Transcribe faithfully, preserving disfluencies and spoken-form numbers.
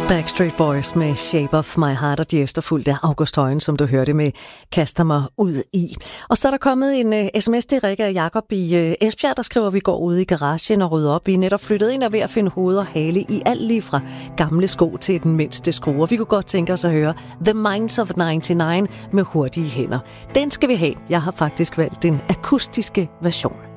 Backstreet Boys med Shape of My Heart, og de efterfulgte af August Højen, som du hørte med Kaster mig ud i. Og så er der kommet en uh, sms til Rikke og Jakob i uh, Esbjerg, der skriver, at vi går ud i garagen og rydder op. Vi er netop flyttet ind og ved at finde hoved og hale i alt lige fra gamle sko til den mindste skrue. Vi kunne godt tænke os at høre The Minds of nioghalvfems med hurtige hænder. Den skal vi have. Jeg har faktisk valgt den akustiske version.